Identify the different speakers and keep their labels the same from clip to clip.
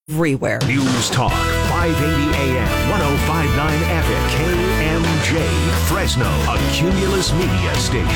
Speaker 1: everywhere.
Speaker 2: News Talk, 580 AM, 105.9 FM, KMJ, Fresno, a Cumulus Media station.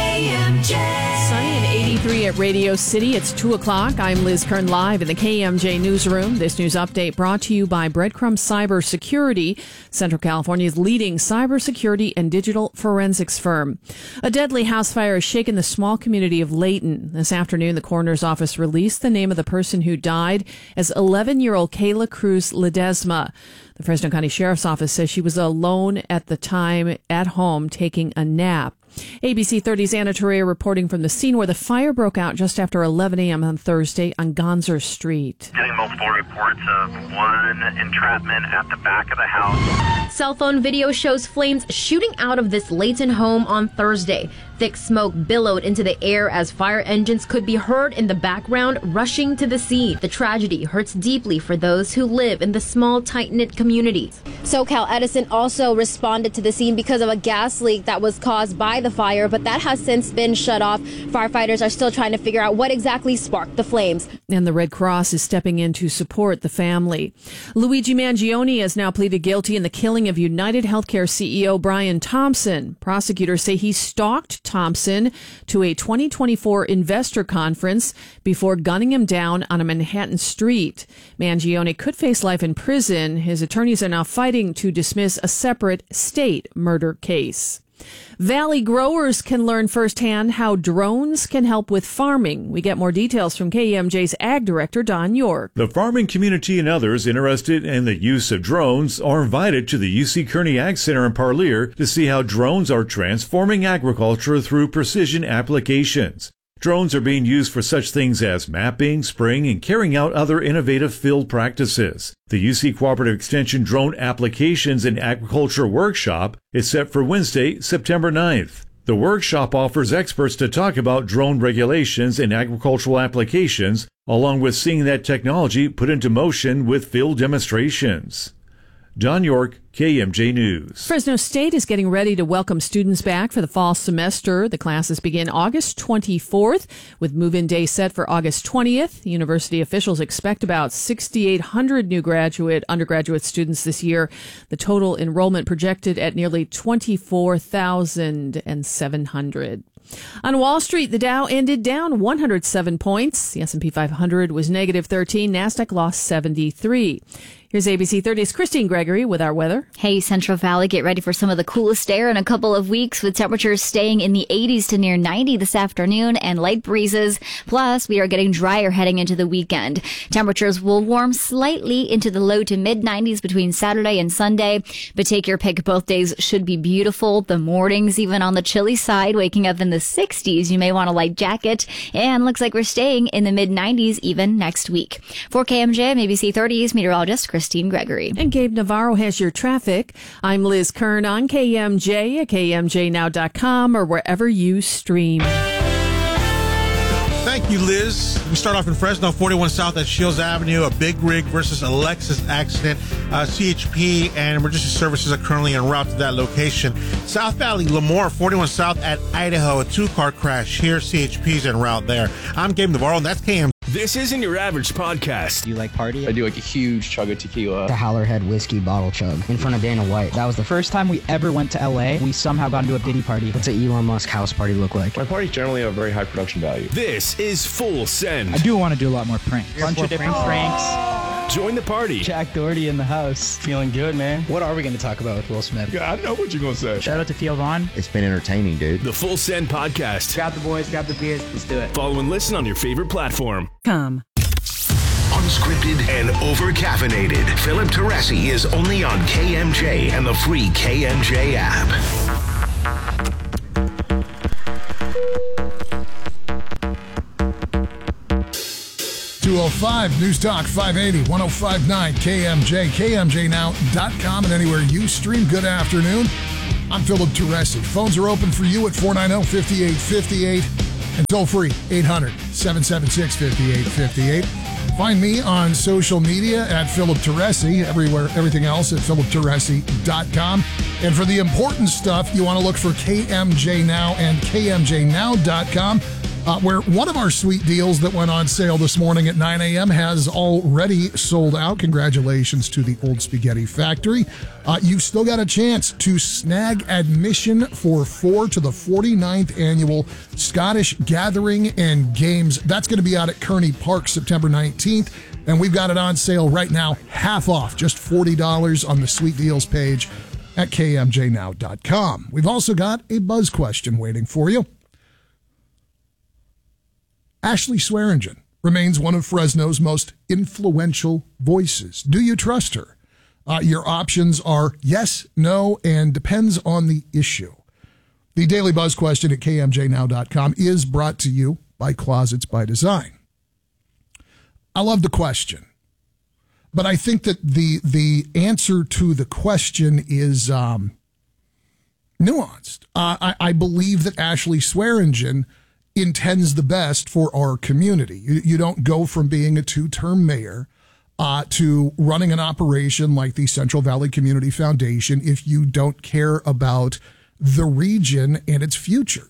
Speaker 3: KMJ.
Speaker 4: Sunny and 83 at Radio City. It's 2 o'clock. I'm Liz Kern live in the KMJ newsroom. This news update brought to you by Breadcrumb Cybersecurity, Central California's leading cybersecurity and digital forensics firm. A deadly house fire has shaken the small community of Layton. This afternoon, the coroner's office released the name of the person who died as 11-year-old Kayla Cruz Ledesma. The Fresno County Sheriff's Office says she was alone at the time at home taking a nap. ABC 30's Anna Torrea reporting from the scene where the fire broke out just after 11 a.m. on Thursday on Gonzer Street.
Speaker 5: Getting multiple reports of one entrapment at the back of the house.
Speaker 6: Cell phone video shows flames shooting out of this Layton home on Thursday. Thick smoke billowed into the air as fire engines could be heard in the background rushing to the scene. The tragedy hurts deeply for those who live in the small, tight-knit community. SoCal Edison also responded to the scene because of a gas leak that was caused by the fire, but that has since been shut off. Firefighters are still trying to figure out what exactly sparked the flames.
Speaker 4: And the Red Cross is stepping in to support the family. Luigi Mangione has now pleaded guilty in the killing of United Healthcare CEO Brian Thompson. Prosecutors say he stalked Thompson to a 2024 investor conference before gunning him down on a Manhattan street. Mangione could face life in prison. His attorneys are now fighting to dismiss a separate state murder case. Valley growers can learn firsthand how drones can help with farming. We get more details from KMJ's Ag Director, Don York.
Speaker 7: The farming community and others interested in the use of drones are invited to the UC Kearney Ag Center in Parlier to see how drones are transforming agriculture through precision applications. Drones are being used for such things as mapping, spraying, and carrying out other innovative field practices. The UC Cooperative Extension Drone Applications and Agriculture Workshop is set for Wednesday, September 9th. The workshop offers experts to talk about drone regulations and agricultural applications, along with seeing that technology put into motion with field demonstrations. Don York, KMJ News.
Speaker 4: Fresno State is getting ready to welcome students back for the fall semester. The classes begin August 24th, with move-in day set for August 20th. The university officials expect about 6,800 new undergraduate students this year. The total enrollment projected at nearly 24,700. On Wall Street, the Dow ended down 107 points. The S&P 500 was negative 13. NASDAQ lost 73. Here's ABC 30's Christine Gregory with our weather.
Speaker 8: Hey, Central Valley, get ready for some of the coolest air in a couple of weeks, with temperatures staying in the 80s to near 90 this afternoon and light breezes. Plus, we are getting drier heading into the weekend. Temperatures will warm slightly into the low to mid 90s between Saturday and Sunday, but take your pick. Both days should be beautiful. The mornings, even on the chilly side, waking up in the 60s. You may want a light jacket, and looks like we're staying in the mid 90s even next week. For KMJ, I'm ABC 30's meteorologist Christine Gregory.
Speaker 4: And Gabe Navarro has your traffic. I'm Liz Kern on KMJ at KMJNow.com or wherever you stream.
Speaker 9: Thank you, Liz. We start off in Fresno, 41 South at Shields Avenue, a big rig versus a Lexus accident. CHP and emergency services are currently en route to that location. South Valley, Lemoore, 41 South at Idaho, a two-car crash. Here, CHP's en route there. I'm Gabe Navarro, and that's KM.
Speaker 2: This isn't your average podcast.
Speaker 10: Do you like party?
Speaker 11: I do like a huge chug of tequila.
Speaker 10: The Howlerhead whiskey bottle chug in front of Dana White. That was the first time we ever went to LA. We somehow got into a Diddy party. What's an Elon Musk house party look like?
Speaker 11: My parties generally have very high production value.
Speaker 2: This is Full Send.
Speaker 10: I do want to do a lot more pranks. Bunch of different pranks.
Speaker 2: Join the party.
Speaker 10: Jack Doherty in the house. Feeling good, man. What are we going to talk about with Will Smith?
Speaker 11: Yeah, I know what you're going to say.
Speaker 10: Shout out to Theo Vaughn.
Speaker 12: It's been entertaining, dude.
Speaker 2: The Full Send Podcast.
Speaker 10: Grab the boys, grab the beers. Let's do it.
Speaker 2: Follow and listen on your favorite platform. Unscripted and over-caffeinated. Philip Teresi is only on KMJ and the free KMJ app.
Speaker 13: 205 News Talk 580 1059 KMJ, KMJNow.com, and anywhere you stream. Good afternoon. I'm Philip Teresi. Phones are open for you at 490-5858 and toll free 800-776-5858. Find me on social media at Philip Teresi, everywhere, everything else at philipteresi.com. And for the important stuff, you want to look for KMJ Now and KMJNow.com. where one of our sweet deals that went on sale this morning at 9 a.m. has already sold out. Congratulations to the Old Spaghetti Factory. You've still got a chance to snag admission for 4 to the 49th annual Scottish Gathering and Games. That's going to be out at Kearney Park September 19th, and we've got it on sale right now, half off, just $40 on the Sweet Deals page at kmjnow.com. We've also got a buzz question waiting for you. Ashley Swearingen remains one of Fresno's most influential voices. Do you trust her? Your options are yes, no, and depends on the issue. The Daily Buzz question at kmjnow.com is brought to you by Closets by Design. I love the question, but I think that the answer to the question is nuanced. I believe that Ashley Swearingen intends the best for our community. You don't go from being a two-term mayor to running an operation like the Central Valley Community Foundation if you don't care about the region and its future.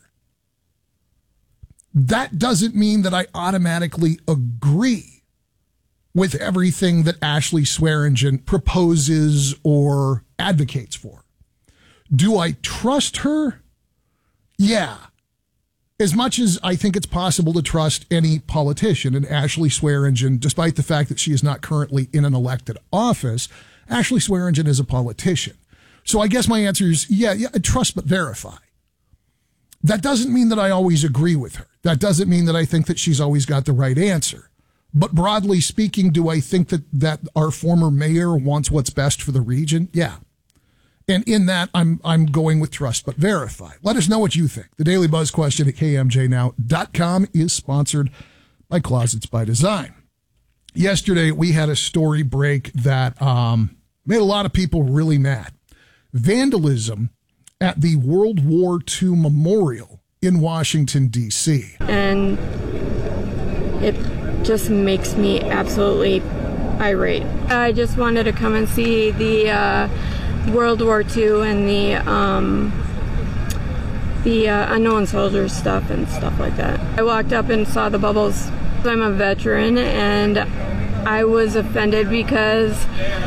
Speaker 13: That doesn't mean that I automatically agree with everything that Ashley Swearingen proposes or advocates for. Do I trust her? Yeah. As much as I think it's possible to trust any politician, and Ashley Swearingen, despite the fact that she is not currently in an elected office, Ashley Swearingen is a politician. So I guess my answer is, yeah, trust but verify. That doesn't mean that I always agree with her. That doesn't mean that I think that she's always got the right answer. But broadly speaking, do I think that our former mayor wants what's best for the region? Yeah. And in that, I'm going with trust but verify. Let us know what you think. The Daily Buzz question at kmjnow.com is sponsored by Closets by Design. Yesterday, we had a story break that made a lot of people really mad. Vandalism at the World War II Memorial in Washington, D.C.
Speaker 1: And it just makes me absolutely irate. I just wanted to come and see the World War II and the unknown soldiers stuff and stuff like that. I walked up and saw the bubbles. I'm a veteran, and I was offended because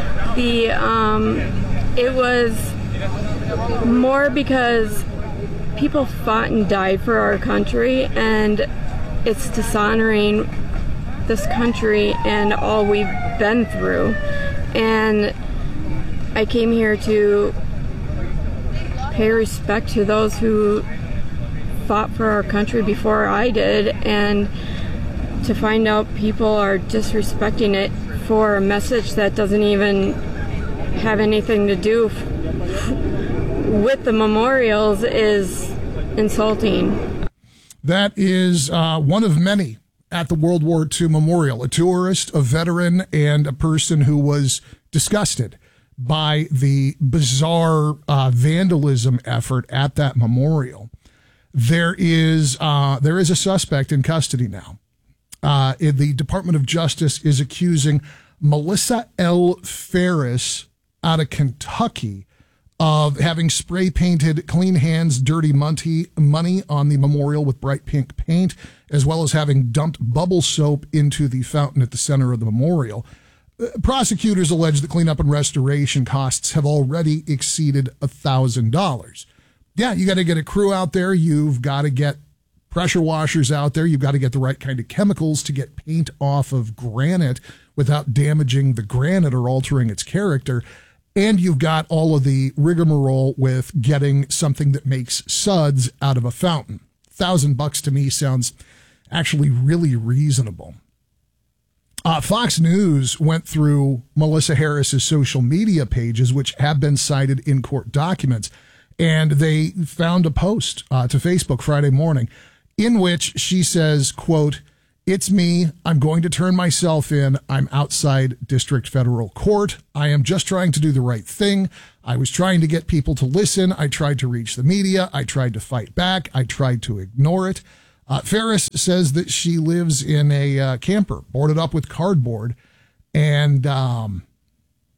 Speaker 1: it was more because people fought and died for our country, and it's dishonoring this country and all we've been through. And I came here to pay respect to those who fought for our country before I did, and to find out people are disrespecting it for a message that doesn't even have anything to do with the memorials is insulting.
Speaker 13: That is one of many at the World War II Memorial, a tourist, a veteran, and a person who was disgusted by the bizarre vandalism effort at that memorial. There is a suspect in custody now. The Department of Justice is accusing Melissa L. Ferris out of Kentucky of having spray painted Clean Hands Dirty Money on the memorial with bright pink paint, as well as having dumped bubble soap into the fountain at the center of the memorial. Prosecutors allege the cleanup and restoration costs have already exceeded $1,000. Yeah, you got to get a crew out there. You've got to get pressure washers out there. You've got to get the right kind of chemicals to get paint off of granite without damaging the granite or altering its character. And you've got all of the rigmarole with getting something that makes suds out of a fountain. $1,000 to me sounds actually really reasonable. Fox News went through Melissa Harris's social media pages, which have been cited in court documents, and they found a post to Facebook Friday morning in which she says, quote, "It's me. I'm going to turn myself in. I'm outside District Federal Court. I am just trying to do the right thing. I was trying to get people to listen. I tried to reach the media. I tried to fight back. I tried to ignore it." Ferris says that she lives in a camper boarded up with cardboard. And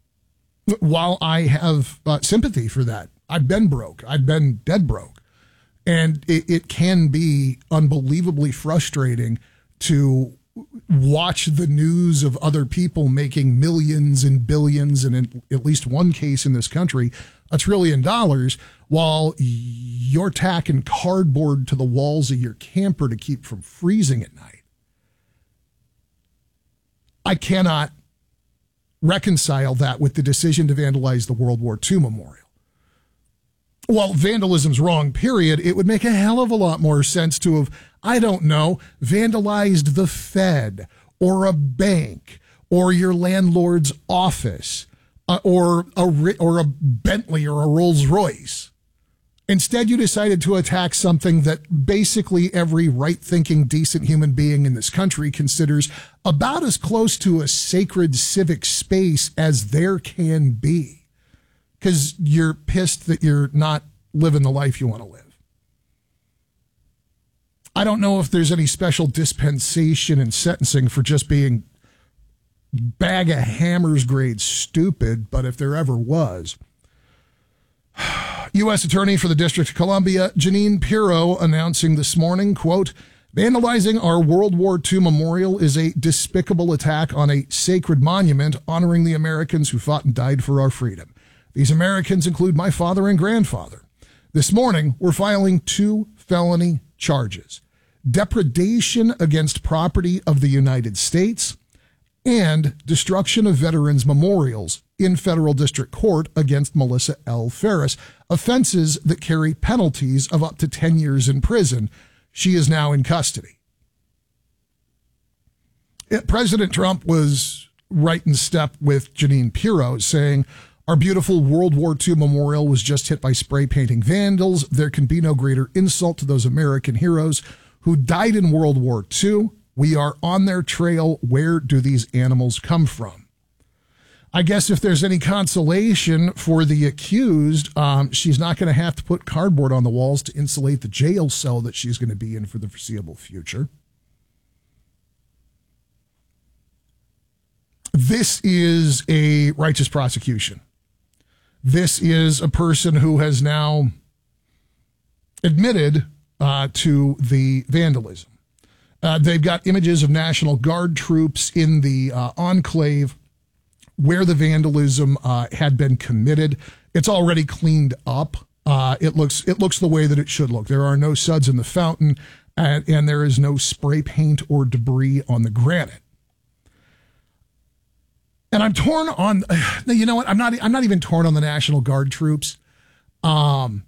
Speaker 13: while I have sympathy for that, I've been broke. I've been dead broke. And it can be unbelievably frustrating to watch the news of other people making millions and billions, and in at least one case in this country, $1 trillion, while you're tacking cardboard to the walls of your camper to keep from freezing at night. I cannot reconcile that with the decision to vandalize the World War II memorial. While vandalism's wrong, period, it would make a hell of a lot more sense to have, I don't know, vandalized the Fed or a bank or your landlord's office or a Bentley or a Rolls Royce. Instead, you decided to attack something that basically every right-thinking, decent human being in this country considers about as close to a sacred civic space as there can be. Because you're pissed that you're not living the life you want to live. I don't know if there's any special dispensation in sentencing for just being bag of hammers grade stupid, but if there ever was. U.S. Attorney for the District of Columbia, Jeanine Pirro, announcing this morning, quote, vandalizing our World War II memorial is a despicable attack on a sacred monument honoring the Americans who fought and died for our freedom. These Americans include my father and grandfather. This morning, we're filing 2 felony charges: depredation against property of the United States and destruction of veterans' memorials in federal district court against Melissa L. Ferris, offenses that carry penalties of up to 10 years in prison. She is now in custody. President Trump was right in step with Jeanine Pirro, saying, our beautiful World War II memorial was just hit by spray painting vandals. There can be no greater insult to those American heroes who died in World War II. We are on their trail. Where do these animals come from? I guess if there's any consolation for the accused, she's not going to have to put cardboard on the walls to insulate the jail cell that she's going to be in for the foreseeable future. This is a righteous prosecution. This is a person who has now admitted to the vandalism. They've got images of National Guard troops in the enclave where the vandalism had been committed. It's already cleaned up. It looks the way that it should look. There are no suds in the fountain, and there is no spray paint or debris on the granite. And I'm torn on, you know what? I'm not even torn on the National Guard troops. When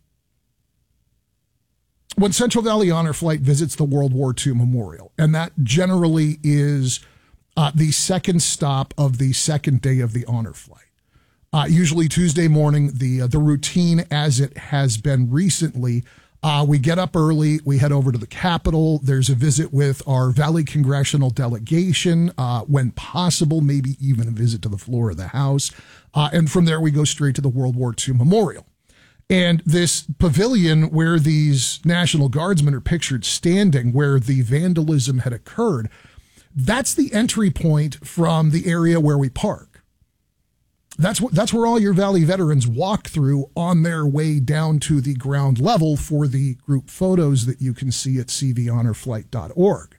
Speaker 13: Central Valley Honor Flight visits the World War II Memorial, and that generally is the second stop of the second day of the honor flight. Usually Tuesday morning, the routine as it has been recently, we get up early, we head over to the Capitol. There's a visit with our Valley Congressional delegation, when possible, maybe even a visit to the floor of the House. And from there, we go straight to the World War II Memorial. And this pavilion where these National Guardsmen are pictured standing, where the vandalism had occurred, that's the entry point from the area where we park. That's where all your Valley veterans walk through on their way down to the ground level for the group photos that you can see at cvhonorflight.org.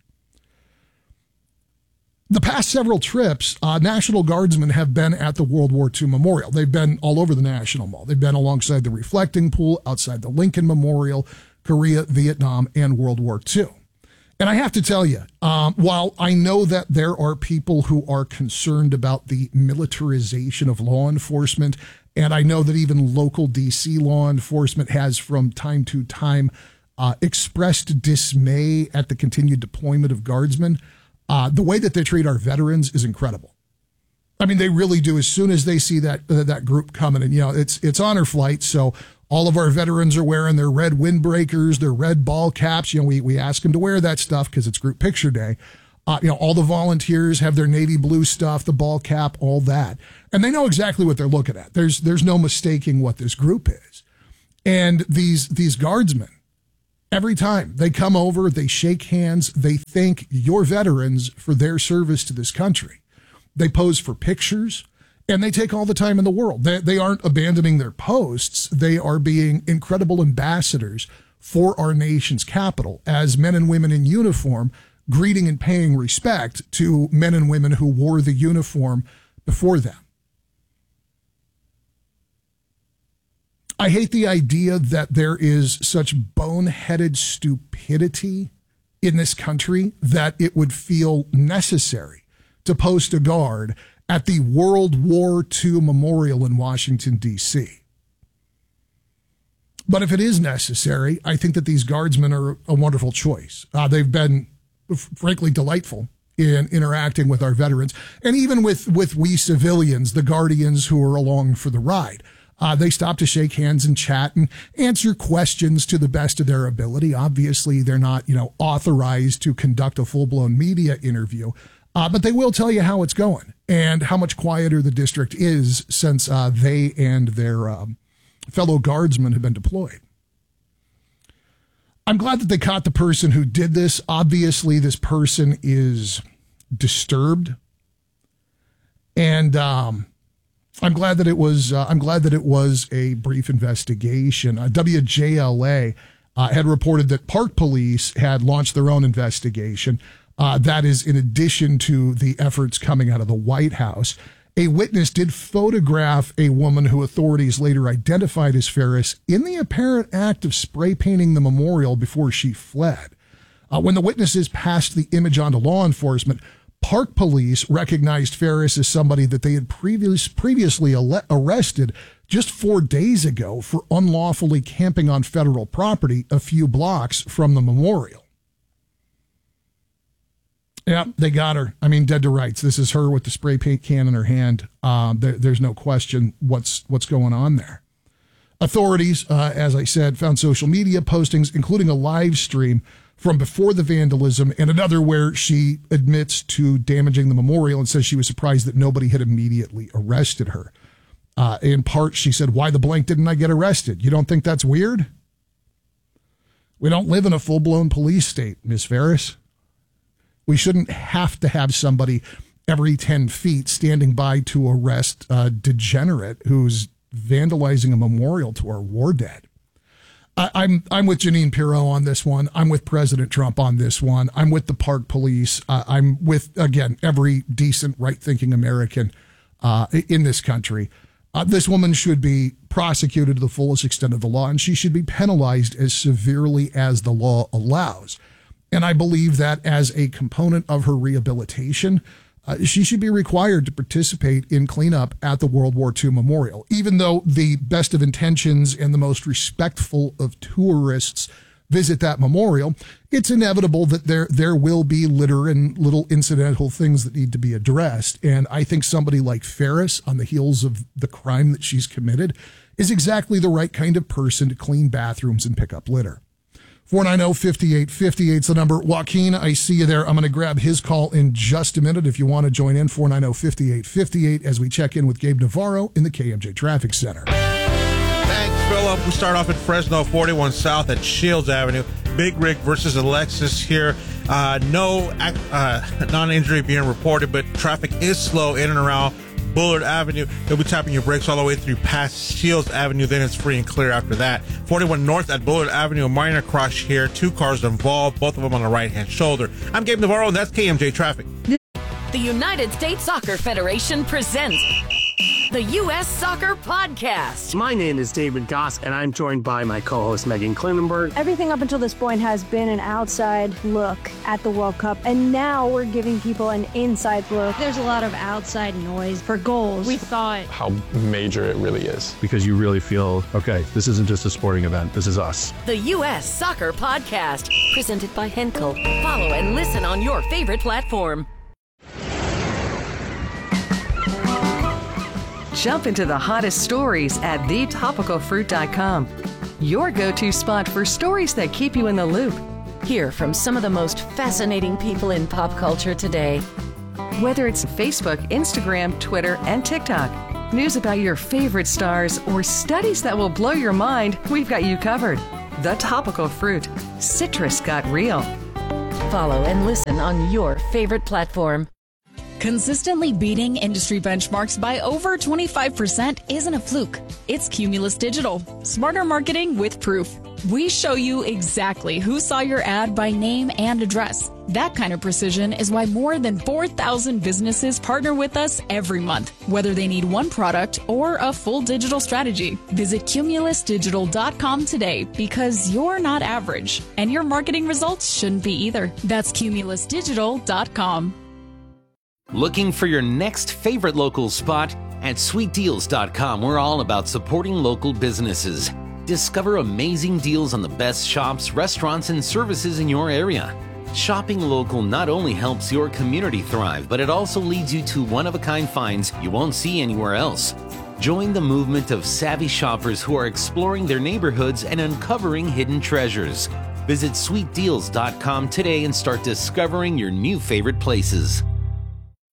Speaker 13: The past several trips, National Guardsmen have been at the World War II Memorial. They've been all over the National Mall. They've been alongside the Reflecting Pool, outside the Lincoln Memorial, Korea, Vietnam, and World War II. And I have to tell you, while I know that there are people who are concerned about the militarization of law enforcement, and I know that even local D.C. law enforcement has from time to time expressed dismay at the continued deployment of guardsmen, the way that they treat our veterans is incredible. I mean, they really do. As soon as they see that group coming, and you know, it's honor flight, so all of our veterans are wearing their red windbreakers, their red ball caps. You know, we ask them to wear that stuff because it's group picture day. You know, all the volunteers have their navy blue stuff, the ball cap, all that, and they know exactly what they're looking at. There's no mistaking what this group is. And these guardsmen, every time they come over, they shake hands, they thank your veterans for their service to this country. They pose for pictures, and they take all the time in the world. They aren't abandoning their posts. They are being incredible ambassadors for our nation's capital as men and women in uniform greeting and paying respect to men and women who wore the uniform before them. I hate the idea that there is such boneheaded stupidity in this country that it would feel necessary to post a guard at the World War II Memorial in Washington, D.C. But if it is necessary, I think that these guardsmen are a wonderful choice. They've been, frankly, delightful in interacting with our veterans, and even with we civilians, the guardians who are along for the ride. They stop to shake hands and chat and answer questions to the best of their ability. Obviously, they're not, authorized to conduct a full-blown media interview, but they will tell you how it's going and how much quieter the district is since they and their fellow guardsmen have been deployed. I'm glad that they caught the person who did this. Obviously, this person is disturbed, and I'm glad that it was. I'm glad that it was a brief investigation. WJLA had reported that Park Police had launched their own investigation. That is in addition to the efforts coming out of the White House. A witness did photograph a woman who authorities later identified as Ferris in the apparent act of spray painting the memorial before she fled. When the witnesses passed the image on to law enforcement, Park Police recognized Ferris as somebody that they had previously arrested just 4 days ago for unlawfully camping on federal property a few blocks from the memorial. Yeah, they got her. I mean, dead to rights. This is her with the spray paint can in her hand. There's no question what's going on there. Authorities, as I said, found social media postings, including a live stream from before the vandalism and another where she admits to damaging the memorial and says she was surprised that nobody had immediately arrested her. In part, she said, "Why the blank didn't I get arrested? You don't think that's weird? We don't live in a full-blown police state, Miss Ferris. We shouldn't have to have somebody every 10 feet standing by to arrest a degenerate who's vandalizing a memorial to our war dead." I'm with Jeanine Pirro on this one. I'm with President Trump on this one. I'm with the Park Police. I'm with, again, every decent, right-thinking American in this country. This woman should be prosecuted to the fullest extent of the law, and she should be penalized as severely as the law allows. And I believe that as a component of her rehabilitation, she should be required to participate in cleanup at the World War II Memorial. Even though the best of intentions and the most respectful of tourists visit that memorial, it's inevitable that there will be litter and little incidental things that need to be addressed. And I think somebody like Ferris, on the heels of the crime that she's committed, is exactly the right kind of person to clean bathrooms and pick up litter. 490-5858 is the number. Joaquin, I see you there. I'm going to grab his call in just a minute. If you want to join in, 490-5858 as we check in with Gabe Navarro in the KMJ Traffic Center.
Speaker 9: Thanks, Philip. We start off in Fresno, 41 South at Shields Avenue. Big Rig versus Alexis here. No non-injury being reported, but traffic is slow in and around Bullard Avenue. They'll be tapping your brakes all the way through past Shields Avenue. Then it's free and clear after that. 41 North at Bullard Avenue, a minor crash here. 2 cars involved, both of them on the right-hand shoulder. I'm Gabe Navarro, and that's KMJ Traffic.
Speaker 12: The United States Soccer Federation presents the U.S. Soccer Podcast.
Speaker 14: My name is David Goss, and I'm joined by my co-host Megan Klinenberg.
Speaker 15: Everything up until this point has been an outside look at the World Cup, and now we're giving people an inside look. There's a lot of outside noise for goals. We thought
Speaker 11: How major it really is.
Speaker 16: Because you really feel, okay, this isn't just a sporting event, this is us.
Speaker 12: The U.S. Soccer Podcast, presented by Henkel. Follow and listen on your favorite platform.
Speaker 17: Jump into the hottest stories at thetopicalfruit.com. Your go-to spot for stories that keep you in the loop.
Speaker 12: Hear from some of the most fascinating people in pop culture today.
Speaker 17: Whether it's Facebook, Instagram, Twitter, and TikTok, news about your favorite stars, or studies that will blow your mind, we've got you covered. The Topical Fruit. Citrus got real.
Speaker 12: Follow and listen on your favorite platform.
Speaker 18: Consistently beating industry benchmarks by over 25% isn't a fluke. It's Cumulus Digital. Smarter marketing with proof. We show you exactly who saw your ad by name and address. That kind of precision is why more than 4,000 businesses partner with us every month, whether they need one product or a full digital strategy. Visit cumulusdigital.com today because you're not average, and your marketing results shouldn't be either. That's cumulusdigital.com.
Speaker 19: Looking for your next favorite local spot? At sweetdeals.com, we're all about supporting local businesses. Discover amazing deals on the best shops, restaurants, and services in your area. Shopping local not only helps your community thrive, but it also leads you to one-of-a-kind finds you won't see anywhere else. Join the movement of savvy shoppers who are exploring their neighborhoods and uncovering hidden treasures. Visit sweetdeals.com today and start discovering your new favorite places.